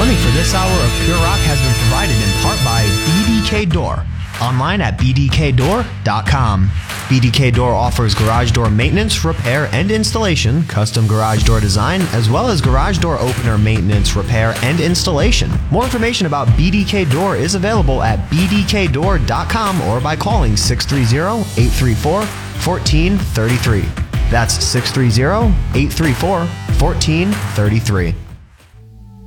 Plumbing for this hour of Pure Rock has been provided in part by BDK Door. Online at bdkdoor.com. BDK Door offers garage door maintenance, repair, and installation, custom garage door design, as well as garage door opener maintenance, repair, and installation. More information about BDK Door is available at bdkdoor.com or by calling 630-834-1433. That's 630-834-1433.